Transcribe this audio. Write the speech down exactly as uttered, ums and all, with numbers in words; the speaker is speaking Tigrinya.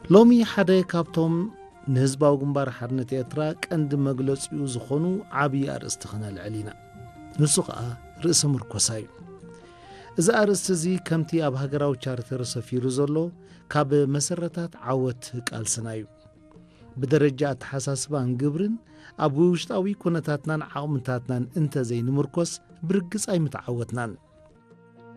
ሎሚ ሓደ ካብቶም ንህዝባዊ ግንባር ሓርነት ኤርትራ ቀንዲ መግለፂኡ ዝኾኑ ዓብይ ኣርእስቲ ክነልዕል ኢና ንሱ ከዓ ርእሰ ምርኮሳ እዩ እዚ ኣርእስቲ እዚ ከምቲ ኣብ ሃገራዊ ቻርተር ሰፊሩ ዘሎ ካብ መሰረታት ዓወት ቃልስና እዩ ብደረጃ ኣተሓሳስባን ግብርን ኣብ ውሽጣዊ ኩነታትናን ዓቕምታትናን እንተዘይንምርኮስ ብርግፅ ኣይምተዓወትናን